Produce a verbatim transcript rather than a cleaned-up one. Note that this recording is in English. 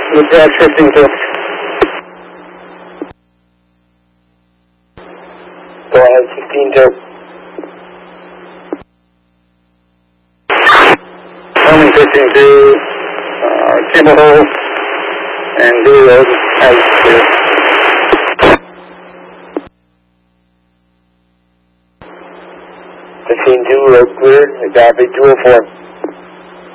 Dispatch fifteen two. Go ahead, sixteen two. Only fifteen two, uh, cable hole, and do road, as clear. fifteen two, road clear, copy two oh four.